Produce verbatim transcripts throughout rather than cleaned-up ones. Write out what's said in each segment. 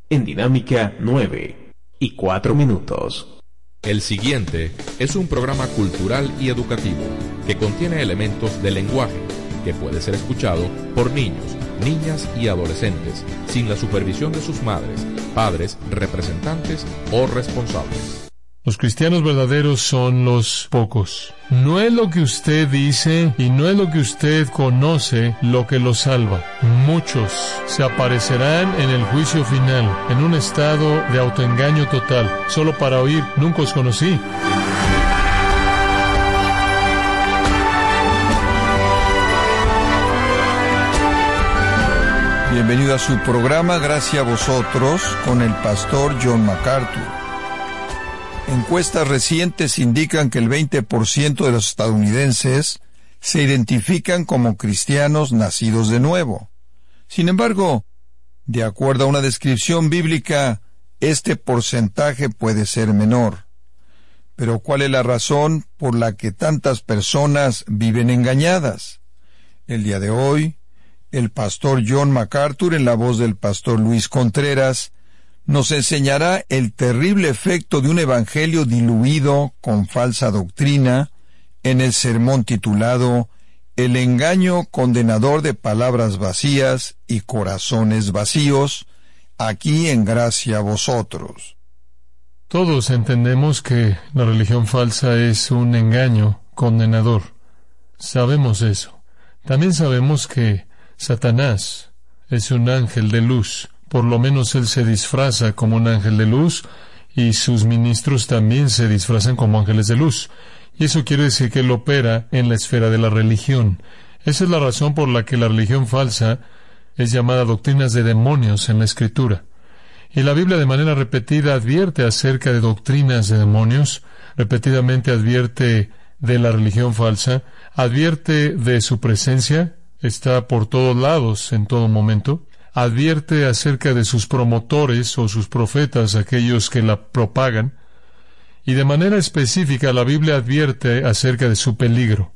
en Dinámica nueve y cuatro minutos. El siguiente es un programa cultural y educativo que contiene elementos de lenguaje que puede ser escuchado por niños, niñas y adolescentes sin la supervisión de sus madres, padres, representantes o responsables. Los cristianos verdaderos son los pocos. No es lo que usted dice y no es lo que usted conoce lo que los salva. Muchos se aparecerán en el juicio final, en un estado de autoengaño total, solo para oír, nunca os conocí. Bienvenido a su programa Gracias a Vosotros con el pastor John MacArthur. Encuestas recientes indican que el veinte por ciento de los estadounidenses se identifican como cristianos nacidos de nuevo. Sin embargo, de acuerdo a una descripción bíblica, este porcentaje puede ser menor. Pero ¿cuál es la razón por la que tantas personas viven engañadas? El día de hoy, el pastor John MacArthur, en la voz del pastor Luis Contreras, nos enseñará el terrible efecto de un evangelio diluido con falsa doctrina en el sermón titulado El engaño condenador de palabras vacías y corazones vacíos, aquí en Gracia a Vosotros. Todos entendemos que la religión falsa es un engaño condenador. Sabemos eso. También sabemos que Satanás es un ángel de luz. Por lo menos él se disfraza como un ángel de luz y sus ministros también se disfrazan como ángeles de luz. Y eso quiere decir que él opera en la esfera de la religión. Esa es la razón por la que la religión falsa es llamada doctrinas de demonios en la Escritura. Y la Biblia de manera repetida advierte acerca de doctrinas de demonios, repetidamente advierte de la religión falsa, advierte de su presencia, está por todos lados en todo momento. Advierte acerca de sus promotores o sus profetas, aquellos que la propagan, y de manera específica la Biblia advierte acerca de su peligro.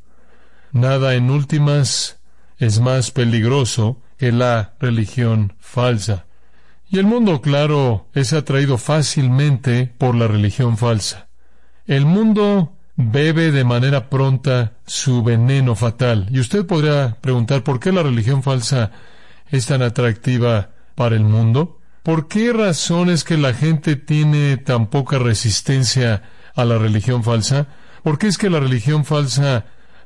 Nada en últimas es más peligroso que la religión falsa. Y el mundo, claro, es atraído fácilmente por la religión falsa. El mundo bebe de manera pronta su veneno fatal. Y usted podrá preguntar por qué la religión falsa es tan atractiva para el mundo. ¿Por qué razón es que la gente tiene tan poca resistencia a la religión falsa? ¿Por qué es que la religión falsa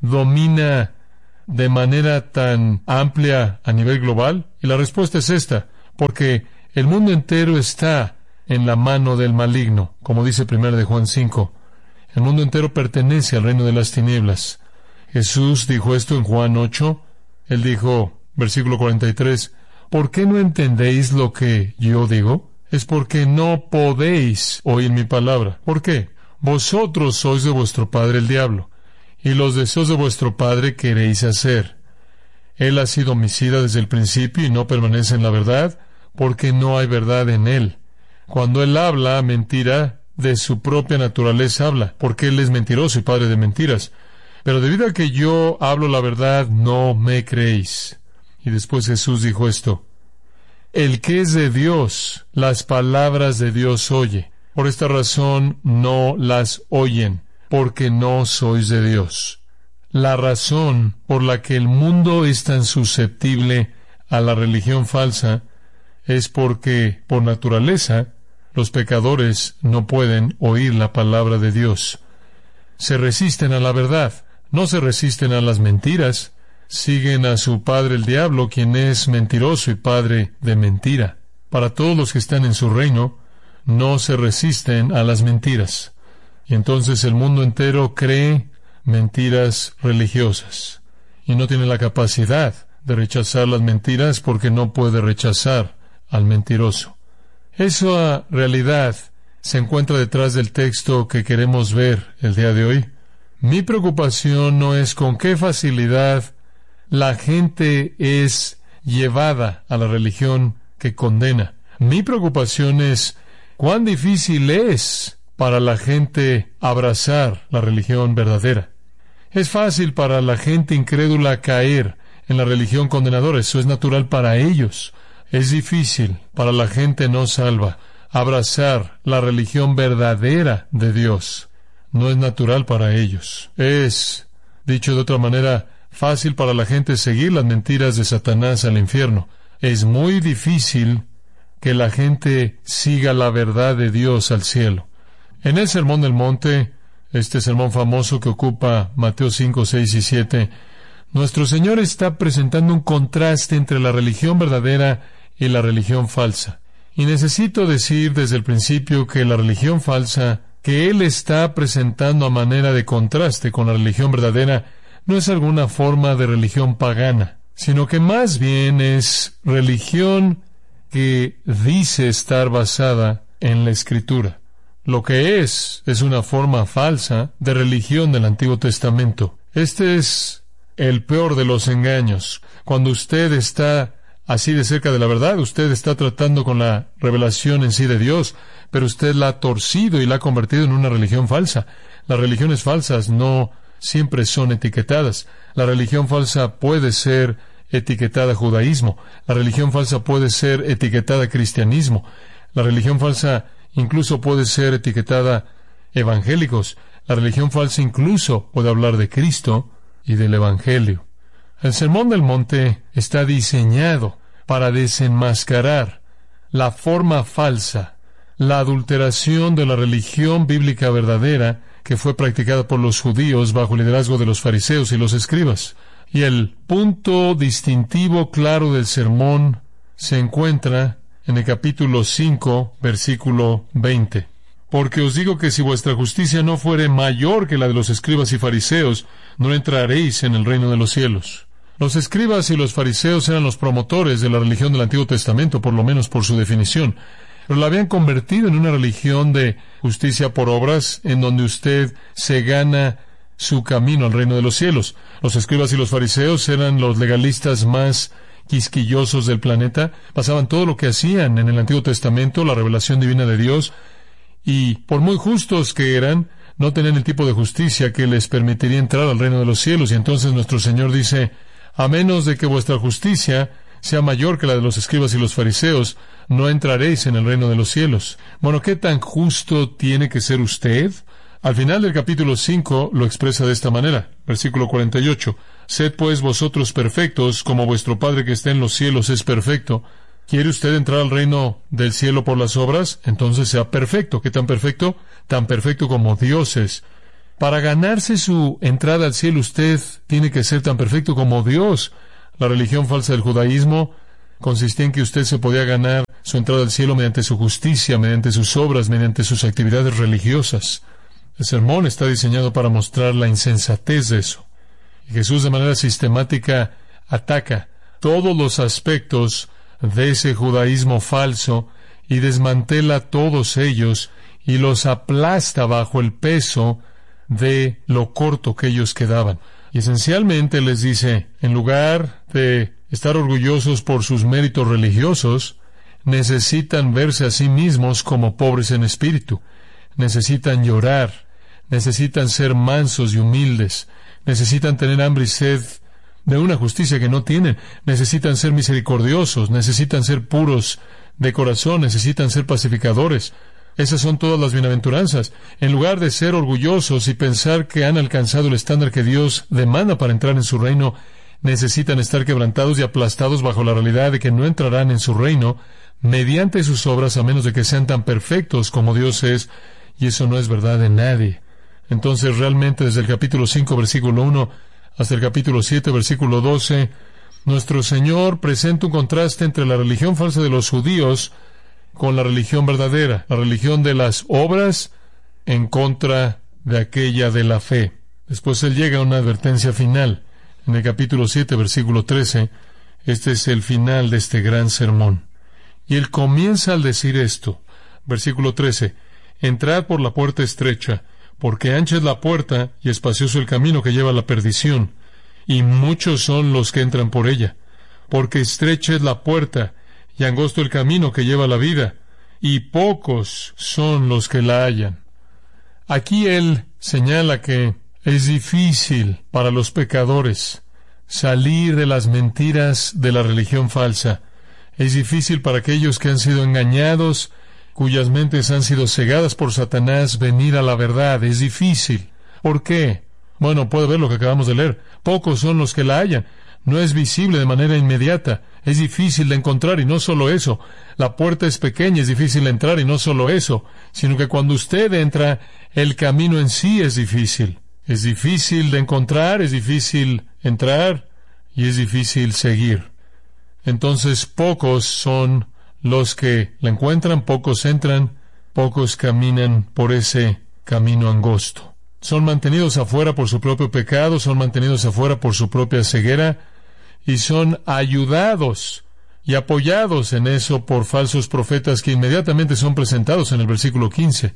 domina de manera tan amplia a nivel global? Y la respuesta es esta: porque el mundo entero está en la mano del maligno, como dice primero de Juan cinco. El mundo entero pertenece al reino de las tinieblas. Jesús dijo esto en Juan ocho. Él dijo, versículo cuarenta y tres, ¿por qué no entendéis lo que yo digo? Es porque no podéis oír mi palabra. ¿Por qué? Vosotros sois de vuestro padre el diablo, y los deseos de vuestro padre queréis hacer. Él ha sido homicida desde el principio y no permanece en la verdad, porque no hay verdad en él. Cuando él habla mentira, de su propia naturaleza habla, porque él es mentiroso y padre de mentiras. Pero debido a que yo hablo la verdad, no me creéis. Y después Jesús dijo esto: el que es de Dios, las palabras de Dios oye. Por esta razón no las oyen, porque no sois de Dios. La razón por la que el mundo es tan susceptible a la religión falsa es porque, por naturaleza, los pecadores no pueden oír la palabra de Dios. Se resisten a la verdad, no se resisten a las mentiras. Siguen a su padre el diablo, quien es mentiroso y padre de mentira. Para todos los que están en su reino, no se resisten a las mentiras. Y entonces el mundo entero cree mentiras religiosas. Y no tiene la capacidad de rechazar las mentiras porque no puede rechazar al mentiroso. Esa realidad se encuentra detrás del texto que queremos ver el día de hoy. Mi preocupación no es con qué facilidad la gente es llevada a la religión que condena. Mi preocupación es cuán difícil es para la gente abrazar la religión verdadera. Es fácil para la gente incrédula caer en la religión condenadora. Eso es natural para ellos. Es difícil para la gente no salva abrazar la religión verdadera de Dios. No es natural para ellos. Es, dicho de otra manera, fácil para la gente seguir las mentiras de Satanás al infierno. Es muy difícil que la gente siga la verdad de Dios al cielo. En el Sermón del Monte, este sermón famoso que ocupa Mateo cinco, seis y siete, nuestro Señor está presentando un contraste entre la religión verdadera y la religión falsa. Y necesito decir desde el principio que la religión falsa que Él está presentando a manera de contraste con la religión verdadera no es alguna forma de religión pagana, sino que más bien es religión que dice estar basada en la Escritura. Lo que es, es una forma falsa de religión del Antiguo Testamento. Este es el peor de los engaños. Cuando usted está así de cerca de la verdad, usted está tratando con la revelación en sí de Dios, pero usted la ha torcido y la ha convertido en una religión falsa. Las religiones falsas no siempre son etiquetadas. La religión falsa puede ser etiquetada judaísmo. La religión falsa puede ser etiquetada cristianismo. La religión falsa incluso puede ser etiquetada evangélicos. La religión falsa incluso puede hablar de Cristo y del Evangelio. El Sermón del Monte está diseñado para desenmascarar la forma falsa, la adulteración de la religión bíblica verdadera que fue practicada por los judíos bajo el liderazgo de los fariseos y los escribas. Y el punto distintivo claro del sermón se encuentra en el capítulo cinco, versículo veinte. Porque os digo que si vuestra justicia no fuere mayor que la de los escribas y fariseos, no entraréis en el reino de los cielos. Los escribas y los fariseos eran los promotores de la religión del Antiguo Testamento, por lo menos por su definición, pero la habían convertido en una religión de justicia por obras, en donde usted se gana su camino al reino de los cielos. Los escribas y los fariseos eran los legalistas más quisquillosos del planeta, basaban todo lo que hacían en el Antiguo Testamento, la revelación divina de Dios, y por muy justos que eran, no tenían el tipo de justicia que les permitiría entrar al reino de los cielos. Y entonces nuestro Señor dice, a menos de que vuestra justicia sea mayor que la de los escribas y los fariseos, no entraréis en el reino de los cielos. Bueno, ¿qué tan justo tiene que ser usted? Al final del capítulo cinco lo expresa de esta manera, versículo cuarenta y ocho. Sed pues vosotros perfectos, como vuestro Padre que está en los cielos es perfecto. ¿Quiere usted entrar al reino del cielo por las obras? Entonces sea perfecto. ¿Qué tan perfecto? Tan perfecto como Dios es. Para ganarse su entrada al cielo, usted tiene que ser tan perfecto como Dios. La religión falsa del judaísmo consistía en que usted se podía ganar su entrada al cielo mediante su justicia, mediante sus obras, mediante sus actividades religiosas. El sermón está diseñado para mostrar la insensatez de eso. Y Jesús de manera sistemática ataca todos los aspectos de ese judaísmo falso y desmantela todos ellos y los aplasta bajo el peso de lo corto que ellos quedaban. Y esencialmente les dice, en lugar de estar orgullosos por sus méritos religiosos, necesitan verse a sí mismos como pobres en espíritu. Necesitan llorar, necesitan ser mansos y humildes, necesitan tener hambre y sed de una justicia que no tienen, necesitan ser misericordiosos, necesitan ser puros de corazón, necesitan ser pacificadores. Esas son todas las bienaventuranzas. En lugar de ser orgullosos y pensar que han alcanzado el estándar que Dios demanda para entrar en su reino, necesitan estar quebrantados y aplastados bajo la realidad de que no entrarán en su reino mediante sus obras a menos de que sean tan perfectos como Dios es, y eso no es verdad de nadie. Entonces realmente desde el capítulo cinco, versículo uno, hasta el capítulo siete, versículo doce, nuestro Señor presenta un contraste entre la religión falsa de los judíos con la religión verdadera, la religión de las obras en contra de aquella de la fe. Después Él llega a una advertencia final. En el capítulo siete, versículo trece, este es el final de este gran sermón. Y Él comienza al decir esto, versículo trece, entrad por la puerta estrecha, porque ancha es la puerta y espacioso el camino que lleva a la perdición, y muchos son los que entran por ella. Porque estrecha es la puerta y angosto el camino que lleva a la vida, y pocos son los que la hallan. Aquí Él señala que es difícil para los pecadores salir de las mentiras de la religión falsa. Es difícil para aquellos que han sido engañados, cuyas mentes han sido cegadas por Satanás, venir a la verdad. Es difícil. ¿Por qué? Bueno, puede ver lo que acabamos de leer. Pocos son los que la hallan. No es visible de manera inmediata. Es difícil de encontrar, y no solo eso. La puerta es pequeña, es difícil de entrar, y no solo eso, sino que cuando usted entra, el camino en sí es difícil. Es difícil de encontrar, es difícil entrar, y es difícil seguir. Entonces, pocos son los que la encuentran, pocos entran, pocos caminan por ese camino angosto. Son mantenidos afuera por su propio pecado, son mantenidos afuera por su propia ceguera, y son ayudados y apoyados en eso por falsos profetas que inmediatamente son presentados en el versículo quince.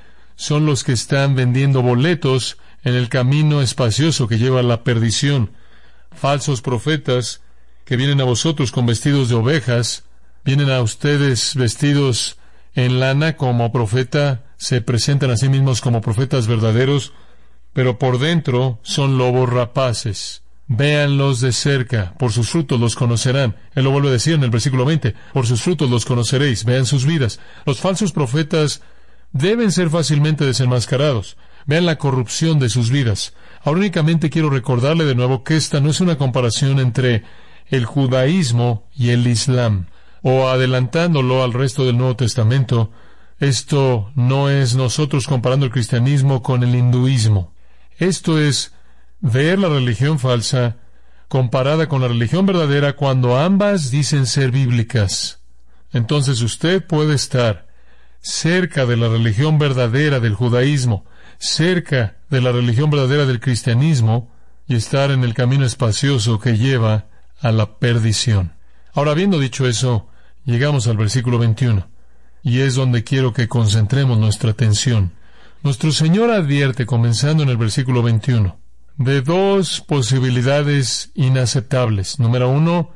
Son los que están vendiendo boletos en el camino espacioso que lleva a la perdición. Falsos profetas que vienen a vosotros con vestidos de ovejas, vienen a ustedes vestidos en lana como profeta, se presentan a sí mismos como profetas verdaderos, pero por dentro son lobos rapaces. Véanlos de cerca, por sus frutos los conocerán. Él lo vuelve a decir en el versículo veinte, por sus frutos los conoceréis, vean sus vidas. Los falsos profetas deben ser fácilmente desenmascarados. Vean la corrupción de sus vidas. Ahora únicamente quiero recordarle de nuevo que esta no es una comparación entre el judaísmo y el islam, o adelantándolo al resto del Nuevo Testamento. Esto no es nosotros comparando el cristianismo con el hinduismo. Esto es ver la religión falsa comparada con la religión verdadera cuando ambas dicen ser bíblicas. Entonces usted puede estar cerca de la religión verdadera del judaísmo, cerca de la religión verdadera del cristianismo, y estar en el camino espacioso que lleva a la perdición. Ahora, habiendo dicho eso, llegamos al versículo veintiuno, y es donde quiero que concentremos nuestra atención. Nuestro Señor advierte, comenzando en el versículo veintiuno, de dos posibilidades inaceptables. Número uno,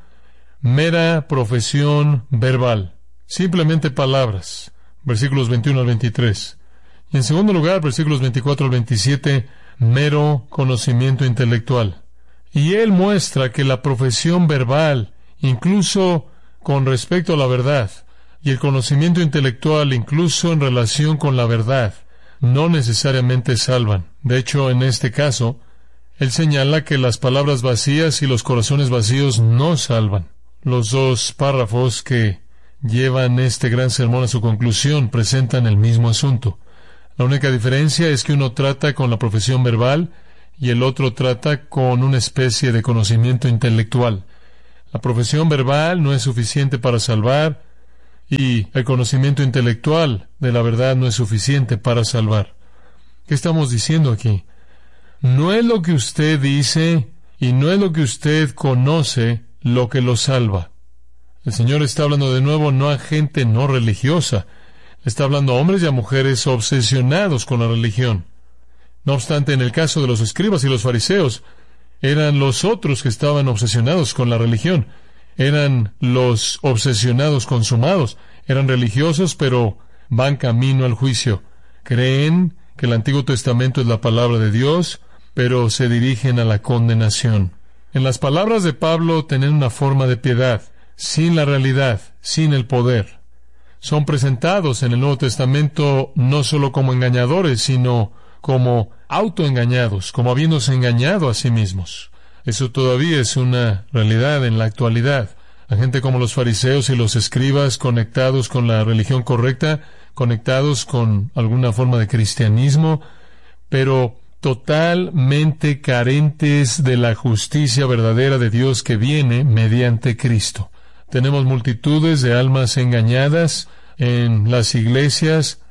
mera profesión verbal, simplemente palabras, versículos veintiuno al veintitrés. Y en segundo lugar, versículos veinticuatro al veintisiete, mero conocimiento intelectual. Y Él muestra que la profesión verbal, incluso con respecto a la verdad, y el conocimiento intelectual, incluso en relación con la verdad, no necesariamente salvan. De hecho, en este caso, Él señala que las palabras vacías y los corazones vacíos no salvan. Los dos párrafos que llevan este gran sermón a su conclusión presentan el mismo asunto. La única diferencia es que uno trata con la profesión verbal y el otro trata con una especie de conocimiento intelectual. La profesión verbal no es suficiente para salvar, y el conocimiento intelectual de la verdad no es suficiente para salvar. ¿Qué estamos diciendo aquí? No es lo que usted dice y no es lo que usted conoce lo que lo salva. El Señor está hablando de nuevo no a gente no religiosa. Está hablando a hombres y a mujeres obsesionados con la religión. No obstante, en el caso de los escribas y los fariseos, eran los otros que estaban obsesionados con la religión. Eran los obsesionados consumados. Eran religiosos, pero van camino al juicio. Creen que el Antiguo Testamento es la palabra de Dios, pero se dirigen a la condenación. En las palabras de Pablo, tienen una forma de piedad, sin la realidad, sin el poder. Son presentados en el Nuevo Testamento no solo como engañadores, sino como autoengañados, como habiéndose engañado a sí mismos. Eso todavía es una realidad en la actualidad. La gente como los fariseos y los escribas, conectados con la religión correcta, conectados con alguna forma de cristianismo, pero totalmente carentes de la justicia verdadera de Dios que viene mediante Cristo. Tenemos multitudes de almas engañadas en las iglesias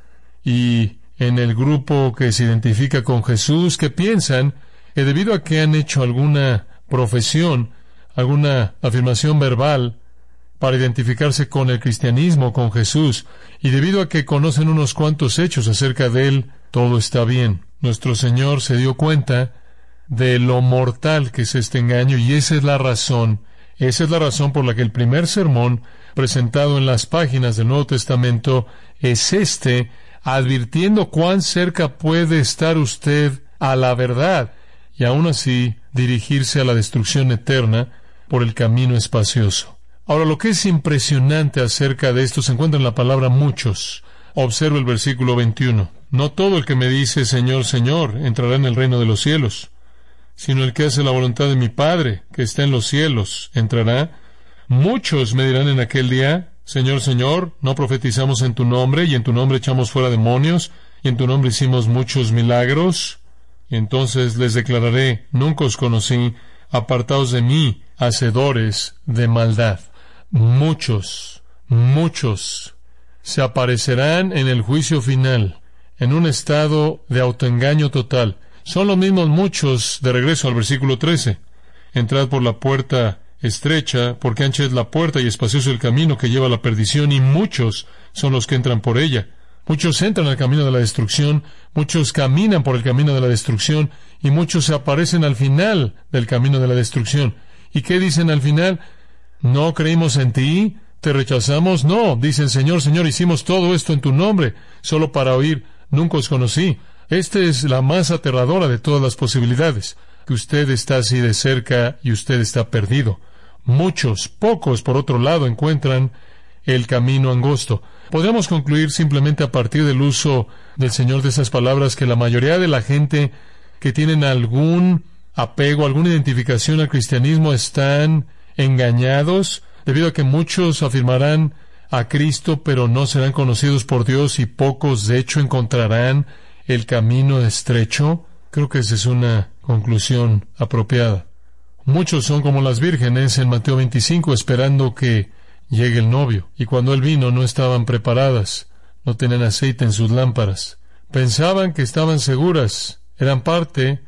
y en el grupo que se identifica con Jesús, que piensan que debido a que han hecho alguna profesión, alguna afirmación verbal para identificarse con el cristianismo, con Jesús, y debido a que conocen unos cuantos hechos acerca de Él, todo está bien. Nuestro Señor se dio cuenta de lo mortal que es este engaño, y esa es la razón, esa es la razón por la que el primer sermón presentado en las páginas del Nuevo Testamento es este, advirtiendo cuán cerca puede estar usted a la verdad, y aún así dirigirse a la destrucción eterna por el camino espacioso. Ahora, lo que es impresionante acerca de esto se encuentra en la palabra muchos. Observa el versículo veintiuno. No todo el que me dice Señor, Señor, entrará en el reino de los cielos, sino el que hace la voluntad de mi Padre, que está en los cielos, entrará. Muchos me dirán en aquel día, Señor, Señor, ¿no profetizamos en tu nombre, y en tu nombre echamos fuera demonios, y en tu nombre hicimos muchos milagros? Y entonces les declararé, nunca os conocí, apartaos de mí, hacedores de maldad. Muchos, muchos se aparecerán en el juicio final, en un estado de autoengaño total. Son los mismos muchos, de regreso al versículo trece. Entrad por la puerta estrecha, porque ancha es la puerta y espacioso el camino que lleva a la perdición, y muchos son los que entran por ella. Muchos entran al camino de la destrucción, muchos caminan por el camino de la destrucción, y muchos se aparecen al final del camino de la destrucción. ¿Y qué dicen al final? ¿No creímos en ti? ¿Te rechazamos? No, dicen, Señor, Señor, hicimos todo esto en tu nombre, solo para oír, nunca os conocí. Esta es la más aterradora de todas las posibilidades, que usted está así de cerca y usted está perdido. Muchos, pocos, por otro lado, encuentran el camino angosto. Podríamos concluir simplemente a partir del uso del Señor de esas palabras que la mayoría de la gente que tienen algún apego, alguna identificación al cristianismo están engañados, debido a que muchos afirmarán a Cristo, pero no serán conocidos por Dios, y pocos, de hecho, encontrarán el camino estrecho. Creo que esa es una conclusión apropiada. Muchos son como las vírgenes en Mateo veinticinco, esperando que llegue el novio, y cuando él vino no estaban preparadas, no tenían aceite en sus lámparas. Pensaban que estaban seguras, eran parte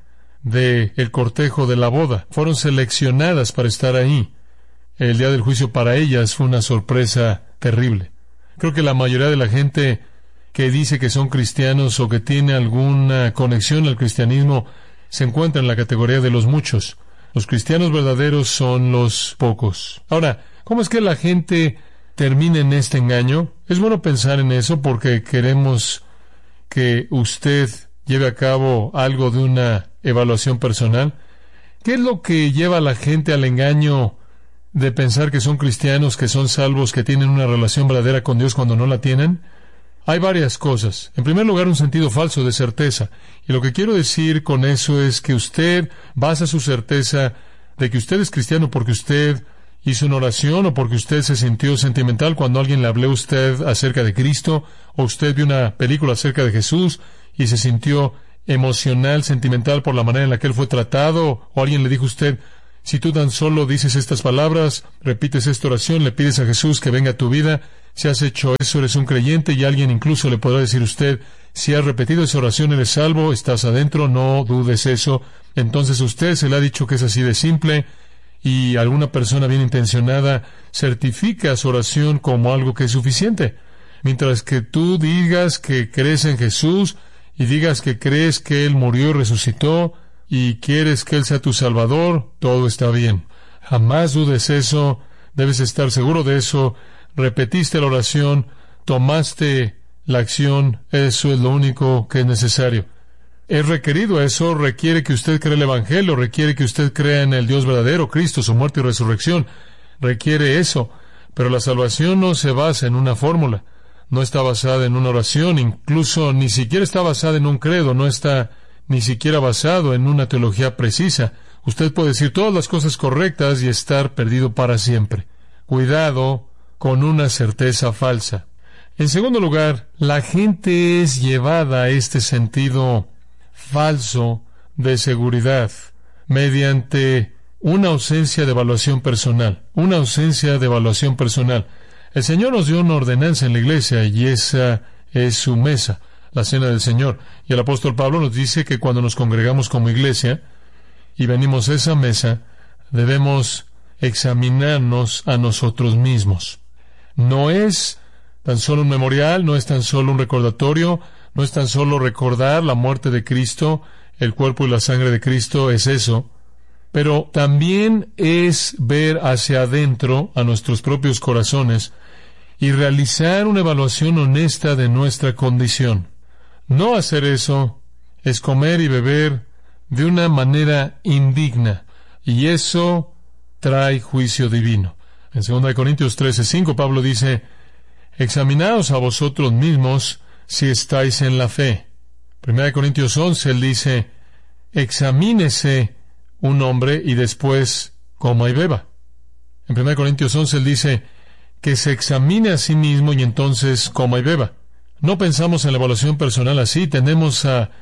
de el cortejo de la boda, fueron seleccionadas para estar ahí. El día del juicio para ellas fue una sorpresa terrible. Creo que la mayoría de la gente que dice que son cristianos o que tiene alguna conexión al cristianismo se encuentra en la categoría de los muchos. Los cristianos verdaderos son los pocos. Ahora, ¿cómo es que la gente termina en este engaño? Es bueno pensar en eso porque queremos que usted lleve a cabo algo de una evaluación personal. ¿Qué es lo que lleva a la gente al engaño de pensar que son cristianos, que son salvos, que tienen una relación verdadera con Dios cuando no la tienen? Hay varias cosas. En primer lugar, un sentido falso de certeza. Y lo que quiero decir con eso es que usted basa su certeza de que usted es cristiano porque usted hizo una oración, o porque usted se sintió sentimental cuando alguien le habló a usted acerca de Cristo, o usted vio una película acerca de Jesús y se sintió emocional, sentimental por la manera en la que él fue tratado, o alguien le dijo a usted, si tú tan solo dices estas palabras, repites esta oración, le pides a Jesús que venga a tu vida, si has hecho eso eres un creyente, y alguien incluso le podrá decir a usted, si has repetido esa oración eres salvo, estás adentro, no dudes eso. Entonces usted se le ha dicho que es así de simple, y alguna persona bien intencionada certifica su oración como algo que es suficiente. Mientras que tú digas que crees en Jesús, y digas que crees que Él murió y resucitó, y quieres que Él sea tu Salvador, todo está bien. Jamás dudes eso, debes estar seguro de eso. Repetiste la oración, tomaste la acción, eso es lo único que es necesario. Es requerido eso, requiere que usted crea el Evangelio, requiere que usted crea en el Dios verdadero, Cristo, su muerte y resurrección, requiere eso. Pero la salvación no se basa en una fórmula, no está basada en una oración, incluso ni siquiera está basada en un credo, no está ni siquiera basado en una teología precisa. Usted puede decir todas las cosas correctas y estar perdido para siempre. Cuidado con una certeza falsa. En segundo lugar, la gente es llevada a este sentido falso de seguridad mediante una ausencia de evaluación personal. Una ausencia de evaluación personal. El Señor nos dio una ordenanza en la iglesia y esa es su mesa, la cena del Señor. Y el apóstol Pablo nos dice que cuando nos congregamos como iglesia y venimos a esa mesa, debemos examinarnos a nosotros mismos. No es tan solo un memorial, no es tan solo un recordatorio, no es tan solo recordar la muerte de Cristo, el cuerpo y la sangre de Cristo, es eso. Pero también es ver hacia adentro a nuestros propios corazones y realizar una evaluación honesta de nuestra condición. No hacer eso es comer y beber de una manera indigna, y eso trae juicio divino. En segunda Corintios trece cinco, Pablo dice, examinaos a vosotros mismos si estáis en la fe. Primera Corintios once, él dice, examínese un hombre y después coma y beba. En Primera Corintios once, él dice que se examine a sí mismo y entonces coma y beba. No pensamos en la evaluación personal así, tendemos a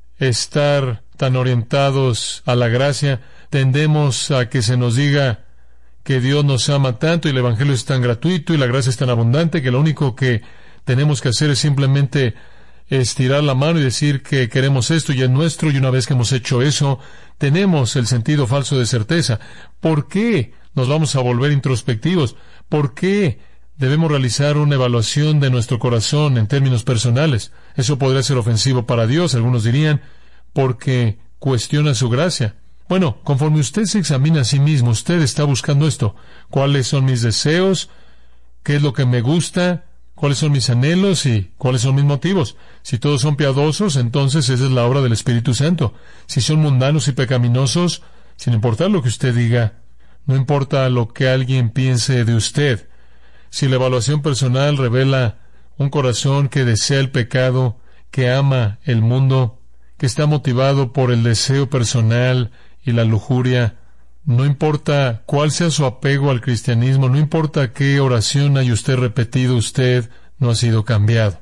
estar tan orientados a la gracia, tendemos a que se nos diga que Dios nos ama tanto y el Evangelio es tan gratuito y la gracia es tan abundante que lo único que tenemos que hacer es simplemente estirar la mano y decir que queremos esto y es nuestro, y una vez que hemos hecho eso, tenemos el sentido falso de certeza. ¿Por qué nos vamos a volver introspectivos? ¿Por qué debemos realizar una evaluación de nuestro corazón en términos personales? Eso podría ser ofensivo para Dios, algunos dirían, porque cuestiona su gracia. Bueno, conforme usted se examina a sí mismo, usted está buscando esto. ¿Cuáles son mis deseos? ¿Qué es lo que me gusta? ¿Cuáles son mis anhelos? ¿Y cuáles son mis motivos? Si todos son piadosos, entonces esa es la obra del Espíritu Santo. Si son mundanos y pecaminosos, sin importar lo que usted diga, no importa lo que alguien piense de usted, si la evaluación personal revela un corazón que desea el pecado, que ama el mundo, que está motivado por el deseo personal y la lujuria, no importa cuál sea su apego al cristianismo, no importa qué oración haya usted repetido, usted no ha sido cambiado.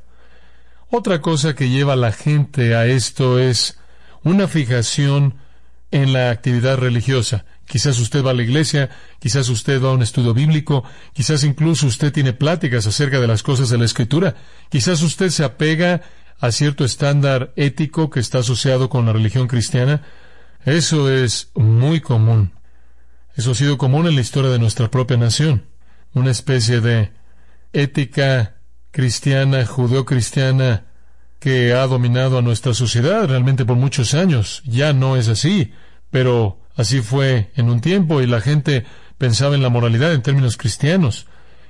Otra cosa que lleva a la gente a esto es una fijación en la actividad religiosa. Quizás usted va a la iglesia, quizás usted va a un estudio bíblico, quizás incluso usted tiene pláticas acerca de las cosas de la Escritura, quizás usted se apega a cierto estándar ético que está asociado con la religión cristiana. Eso es muy común. Eso ha sido común en la historia de nuestra propia nación. Una especie de ética cristiana, judeocristiana, que ha dominado a nuestra sociedad realmente por muchos años. Ya no es así, pero así fue en un tiempo, y la gente pensaba en la moralidad en términos cristianos,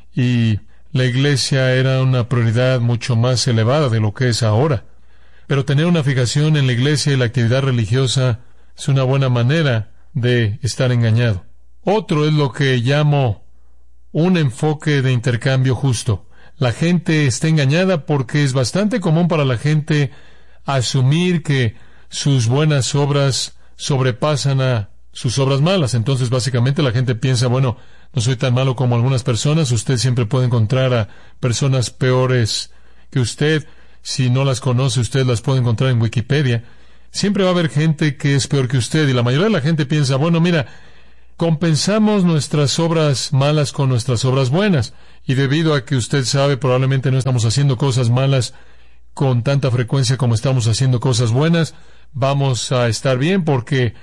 y la iglesia era una prioridad mucho más elevada de lo que es ahora. Pero tener una fijación en la iglesia y la actividad religiosa es una buena manera de estar engañado. Otro es lo que llamo un enfoque de intercambio justo. La gente está engañada porque es bastante común para la gente asumir que sus buenas obras sobrepasan a sus obras malas. Entonces, básicamente, la gente piensa, bueno, no soy tan malo como algunas personas. Usted siempre puede encontrar a personas peores que usted. Si no las conoce, usted las puede encontrar en Wikipedia. Siempre va a haber gente que es peor que usted, y la mayoría de la gente piensa, bueno, mira, compensamos nuestras obras malas con nuestras obras buenas, y debido a que usted sabe, probablemente no estamos haciendo cosas malas con tanta frecuencia como estamos haciendo cosas buenas, vamos a estar bien porque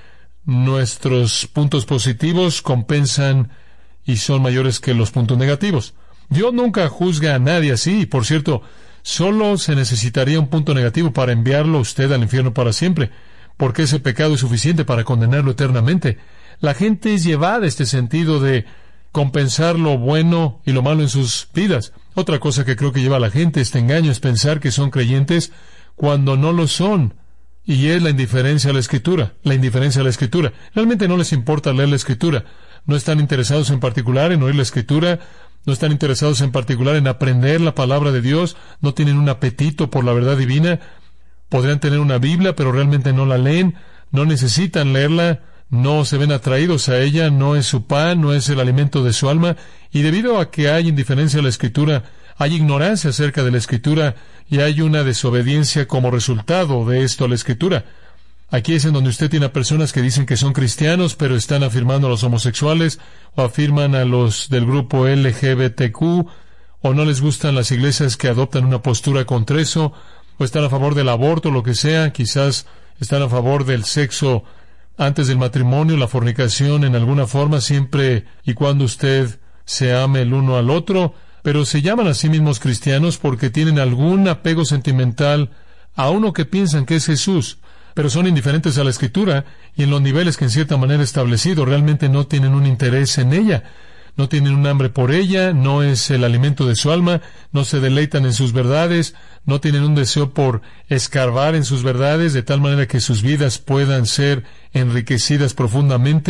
nuestros puntos positivos compensan y son mayores que los puntos negativos. Dios nunca juzga a nadie así, y por cierto, solo se necesitaría un punto negativo para enviarlo usted al infierno para siempre, porque ese pecado es suficiente para condenarlo eternamente. La gente es llevada a este sentido de compensar lo bueno y lo malo en sus vidas. Otra cosa que creo que lleva a la gente este engaño es pensar que son creyentes cuando no lo son, y es la indiferencia a la Escritura. La indiferencia a la Escritura. Realmente no les importa leer la Escritura. No están interesados en particular en oír la Escritura. No están interesados en particular en aprender la palabra de Dios. No tienen un apetito por la verdad divina. Podrían tener una Biblia, pero realmente no la leen. No necesitan leerla. No se ven atraídos a ella. No es su pan, no es el alimento de su alma. Y debido a que hay indiferencia a la Escritura, hay ignorancia acerca de la Escritura, y hay una desobediencia como resultado de esto a la Escritura. Aquí es en donde usted tiene a personas que dicen que son cristianos, pero están afirmando a los homosexuales, o afirman a los del grupo L G B T Q, o no les gustan las iglesias que adoptan una postura contra eso, o están a favor del aborto, lo que sea. Quizás están a favor del sexo antes del matrimonio, la fornicación en alguna forma, siempre y cuando usted se ame el uno al otro, pero se llaman a sí mismos cristianos porque tienen algún apego sentimental a uno que piensan que es Jesús, pero son indiferentes a la Escritura, y en los niveles que en cierta manera establecido realmente no tienen un interés en ella, no tienen un hambre por ella, no es el alimento de su alma, no se deleitan en sus verdades, no tienen un deseo por escarbar en sus verdades de tal manera que sus vidas puedan ser enriquecidas profundamente.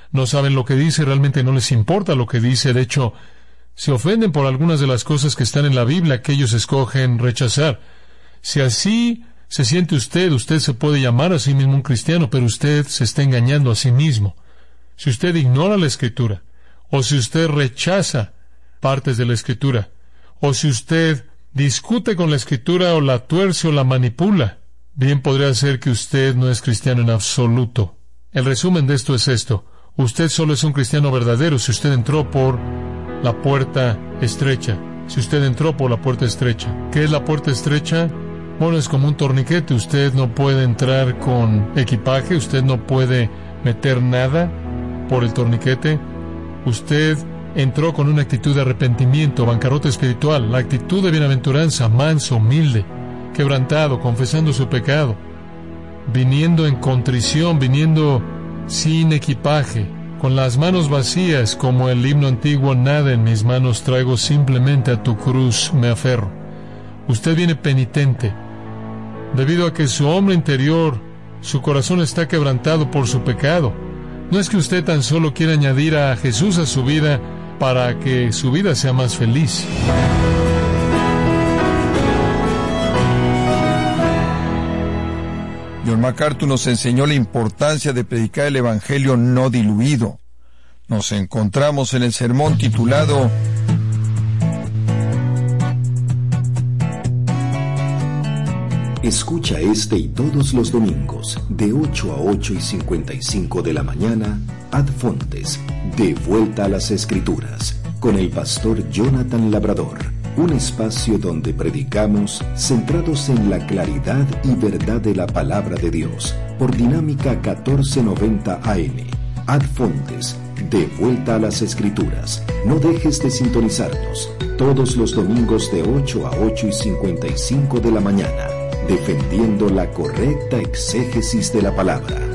no saben lo que dice, realmente no les importa lo que dice. De hecho, se ofenden por algunas de las cosas que están en la Biblia que ellos escogen rechazar. Si así se siente usted, usted se puede llamar a sí mismo un cristiano, pero usted se está engañando a sí mismo. Si usted ignora la Escritura, o si usted rechaza partes de la Escritura, o si usted discute con la Escritura o la tuerce o la manipula, bien podría ser que usted no es cristiano en absoluto. El resumen de esto es esto: usted solo es un cristiano verdadero si usted entró por la puerta estrecha. Si usted entró por la puerta estrecha. ¿Qué es la puerta estrecha? Bueno, es como un torniquete. Usted no puede entrar con equipaje, usted no puede meter nada por el torniquete. Usted entró con una actitud de arrepentimiento, bancarrota espiritual, la actitud de bienaventuranza, manso, humilde, quebrantado, confesando su pecado, viniendo en contrición, viniendo sin equipaje, con las manos vacías, como el himno antiguo: nada en mis manos traigo, simplemente a tu cruz me aferro. Usted viene penitente, debido a que su hombre interior, su corazón está quebrantado por su pecado. No es que usted tan solo quiera añadir a Jesús a su vida para que su vida sea más feliz. John MacArthur nos enseñó la importancia de predicar el Evangelio no diluido. Nos encontramos en el sermón titulado Escucha este y todos los domingos, de ocho a ocho y cincuenta y cinco de la mañana, Ad Fontes, de Vuelta a las Escrituras, con el pastor Jonathan Labrador. Un espacio donde predicamos centrados en la claridad y verdad de la palabra de Dios, por Dinámica catorce noventa A M. Ad Fontes, de Vuelta a las Escrituras. No dejes de sintonizarnos todos los domingos de ocho a ocho y cincuenta y cinco de la mañana, defendiendo la correcta exégesis de la palabra.